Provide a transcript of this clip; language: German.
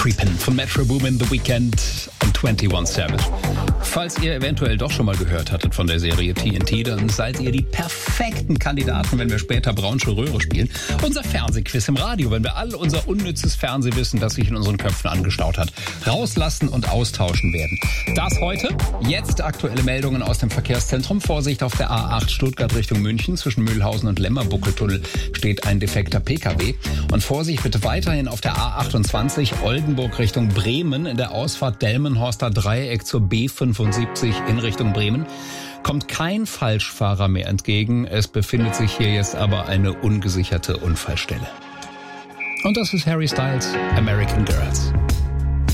Creepin' von Metro Boomin, The Weeknd und 21 Savage. Falls ihr eventuell doch schon mal gehört hattet von der Serie TNT, dann seid ihr die perfekten Kandidaten, wenn wir später Braunsche Röhre spielen. Unser Fernsehquiz im Radio, wenn wir all unser unnützes Fernsehwissen, das sich in unseren Köpfen angestaut hat, rauslassen und austauschen werden. Das heute. Jetzt aktuelle Meldungen aus dem Verkehrszentrum. Vorsicht auf der A8 Stuttgart Richtung München. Zwischen Mühlhausen und Lemmerbuckeltunnel steht ein defekter PKW. Und Vorsicht bitte weiterhin auf der A28 Oldenburg Richtung Bremen in der Ausfahrt Delmenhorster Dreieck zur B75 in Richtung Bremen. Kommt kein Falschfahrer mehr entgegen. Es befindet sich hier jetzt aber eine ungesicherte Unfallstelle. Und das ist Harry Styles, American Girls.